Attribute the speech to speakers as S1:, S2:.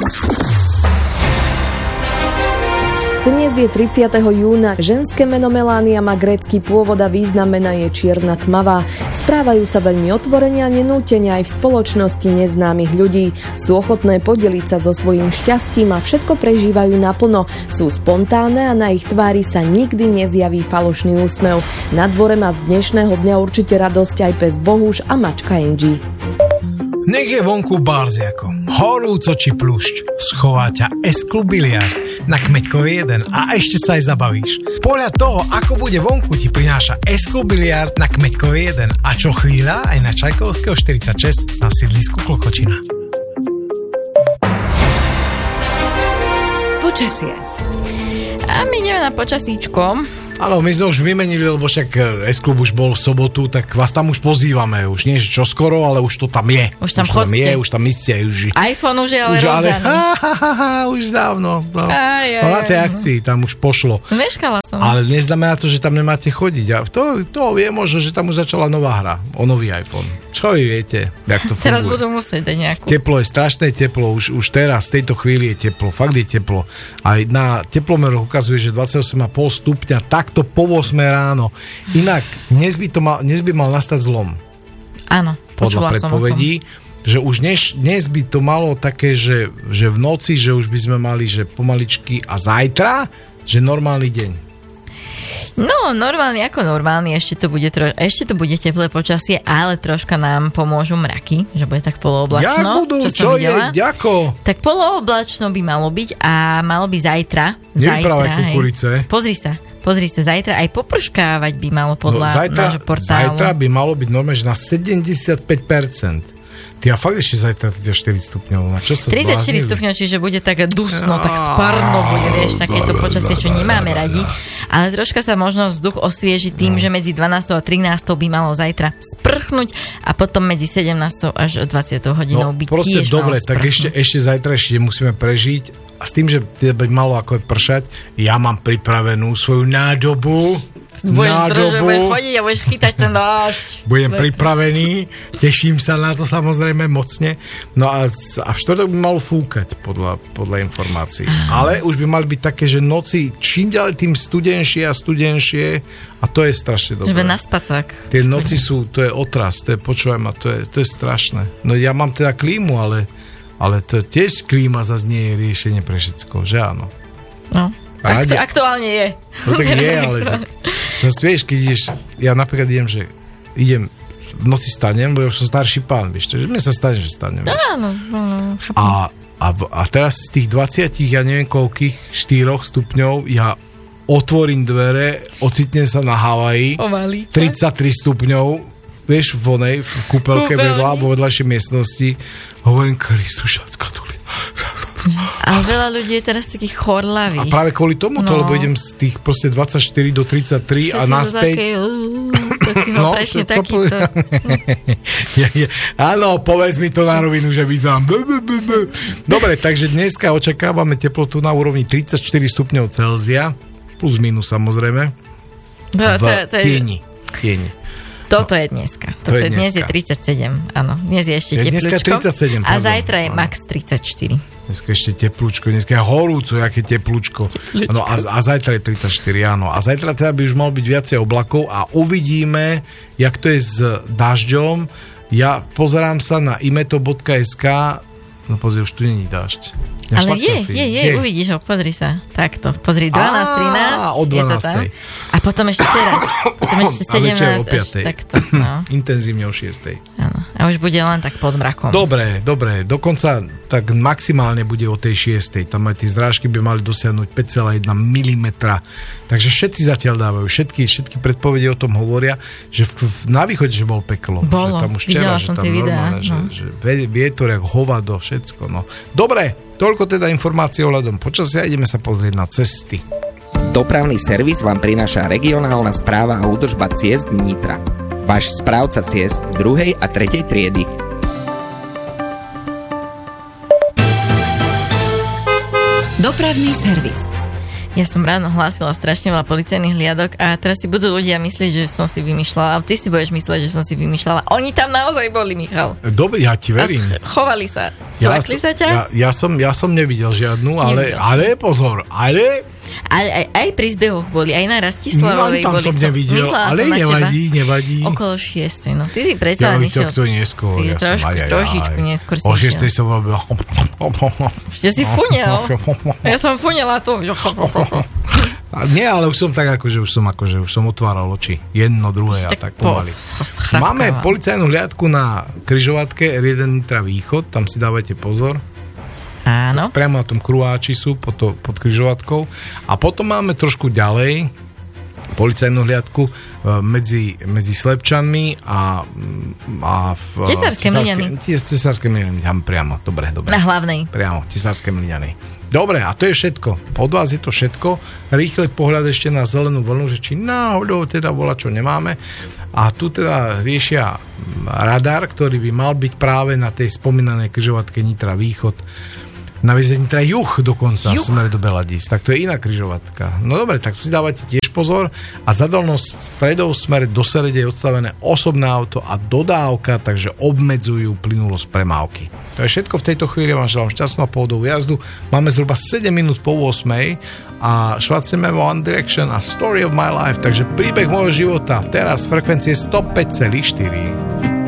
S1: Dnes je 30. júna. Ženské meno Melania má grécky pôvod a význam mena je čierna tmavá. Správajú sa veľmi otvorene a nenútene aj v spoločnosti neznámych ľudí. Sú ochotné podeliť sa so svojím šťastím a všetko prežívajú naplno. Sú spontánne a na ich tvári sa nikdy nezjaví falošný úsmev. Na dvore má z dnešného dňa určite radosť aj pes Bohuš a mačka Angie.
S2: Nech je vonku barziako, horúco či pľúšť, schová ťa S-klub biliard na Kmeďkovej 1 a ešte sa aj zabavíš. Podľa toho, ako bude vonku, ti prináša S-klub biliard na Kmeďkovej 1 a čo chvíľa aj na Čajkovského 46 na sídlisku Klokočina.
S3: Počasie. A my ideme na počasíčko.
S2: Áno, my sme už vymenili, lebo však S-klub už bol v sobotu, tak vás tam už pozývame. Už nie, že čo skoro, ale už to tam je.
S3: Už tam chodíte.
S2: Už tam ste.
S3: iPhone už je ale rozdaný.
S2: Už dávno. No. Na tej akcii tam už pošlo.
S3: Meškala som.
S2: Ale neznamená to, že tam nemáte chodiť. A to vie možno, že tam už začala nová hra o nový iPhone. Čo vy viete, jak to funguje?
S3: Teraz budú musieť dať nejakú.
S2: Teplo je strašné teplo, už teraz, v tejto chvíli je teplo, fakt je teplo. Aj na teplomeroch ukazuje, že 28,5 stupňa, takto po 8 ráno. Inak, dnes by mal nastať zlom.
S3: Áno, počula som o tom.
S2: Že už dnes by to malo také, že v noci, že už by sme mali, že pomaličky a zajtra, že normálny deň.
S3: No, normálny, ešte to bude teplé počasie, ale troška nám pomôžu mraky, že bude tak polooblačno.
S2: Čo je, ďako?
S3: Tak polooblačno by malo byť a malo by zajtra.
S2: Nevyprávaj kukurice.
S3: Pozri sa, zajtra aj poprškávať by malo podľa nášho portálu.
S2: Zajtra by malo byť normálne na 75%. Ty a fakt ešte zajtra 4 stupňov. Na čo sa
S3: 34 stupňov, čiže bude tak dusno, tak sparno bude, vieš, takéto počasie, čo nemáme radi. Ale troška sa možno vzduch osvieži tým, že medzi 12 a 13 by malo zajtra sprchnúť a potom medzi 17 až 20 hodinou by tiež
S2: dobre,
S3: malo sprchnúť.
S2: Tak ešte zajtra musíme prežiť a s tým, že by malo ako pršať, ja mám pripravenú svoju nádobu.
S3: Budeš chodiť a budeš chytať ten dážď.
S2: Budem pripravený, teším sa na to samozrejme mocne. No a v štvrtok by malo fúkať podľa informácií. Ale už by mali byť také, že noci čím ďalej tým studenšie a to je strašne dobré.
S3: Že na spacák.
S2: Tie noci sú, to je otras, počúvaj ma, to je strašné. No ja mám teda klímu, ale to tiež klíma zase nie je riešenie pre všetko, že áno?
S3: No. Aktuálne je.
S2: No tak je, ale zase vieš, keď ideš, ja napríklad idem v noci stanem, bo ja už som starší pán, vieš, že mne sa stane, že stanem.
S3: Áno.
S2: A teraz z tých 20, ja neviem koľkých, 4 stupňov, ja otvorím dvere, ocitnem sa na Havaji, 33 stupňov, vieš, v kúpelke vo vedľajšej miestnosti, hovorím, Kristus, Katolík.
S3: A veľa ľudí je teraz takých chorlavých.
S2: A práve kvôli tomuto, lebo idem z tých proste 24 do 33 a naspäť.
S3: Presne takýto.
S2: Áno, povedz mi to na rovinu, že vyznám. Dobre, takže dneska očakávame teplotu na úrovni 34 stupňov Celzia, plus minus samozrejme, v tieni.
S3: Toto je dneska. Dnes je 37, áno. Dnes je ešte teplúčko.
S2: 37,
S3: a zajtra je max 34.
S2: Dneska ešte teplúčko, dneska je horúco, jaké teplúčko. No a zajtra je 34, áno. A zajtra teda by už malo byť viacej oblakov a uvidíme, jak to je s dažďom. Ja pozerám sa na imeto.sk, no pozri, už tu není dážď.
S3: Ale je, uvidíš ho, pozri sa. Takto, pozri, 12, 13.
S2: O 12.
S3: A potom ešte teraz. Potom ešte 17.
S2: O 5.
S3: Takto, no.
S2: Intenzívne o 6.
S3: Áno. A už bude len tak pod mrakom.
S2: Dobre. Dokonca tak maximálne bude o tej 6. Tam aj tie zdrážky by mali dosiahnuť 5,1 mm. Takže všetci zatiaľ dávajú. Všetky predpovede o tom hovoria, že na východe, že bol peklo.
S3: Bolo.
S2: Že tam už včera, že tam normálne, že vietor jak hovado, všetko. No. Dobre, toľko teda informácie ohľadom počasia. Ideme sa pozrieť na cesty.
S4: Dopravný servis vám prináša regionálna správa a údržba ciest Nitra. Váš správca ciest 2. a 3. triedy.
S3: Dopravný servis. Ja som ráno hlásila strašne veľa policajných hliadok a teraz si budú ľudia myslieť, že som si vymýšľala. A ty si budeš myslieť, že som si vymýšľala. Oni tam naozaj boli, Michal.
S2: Dobre, ja ti verím.
S3: A chovali sa. Zlakli sa ťa?
S2: Ja som nevidel žiadnu, ale pozor, ale
S3: aj pri zbehoch boli, aj na Rastislavovej
S2: tam
S3: boli.
S2: Som nevidel, ale nevadí.
S3: Okolo 6. No, ty si predsa nešiel.
S2: To neskôr.
S3: Ty trošičku neskôr si
S2: išiel. O 6. som robil.
S3: Ešte si funel. Ja som funela tu.
S2: Nie, ale už som tak už som otváral oči. Jedno, druhé a tak pomaly. Máme policajnú hliadku na križovatke R1 Nitra Východ, tam si dávajte pozor.
S3: Áno.
S2: Priamo na tom kruháči sú pod križovatkou. A potom máme trošku ďalej policajnú hliadku medzi Slepčanmi a
S3: Tesárske Mlyňany.
S2: Tesárske Mlyňany, tam priamo. Dobre.
S3: Na hlavnej.
S2: Priamo, Tesárske Mlyňany. Dobre, a to je všetko. Od vás je to všetko. Rýchle pohľad ešte na zelenú vlnu, že či náhodou teda volačo nemáme. A tu teda riešia radar, ktorý by mal byť práve na tej spomínanej križovatke Nitra Východ. Na väzení Nitra Juh dokonca, v smere do Beladíc. Tak to je iná križovatka. No dobre, tak tu si dávate tiež pozor. A za dolnou stredou smere do Serede je odstavené osobné auto a dodávka, takže obmedzujú plynulosť premávky. To je všetko v tejto chvíli. Vám želám šťastnú a pohodovú jazdu. Máme zhruba 7 minút po 8 a švacíme One Direction a Story of My Life. Takže príbeh môjho života. Teraz frekvencie 105,4.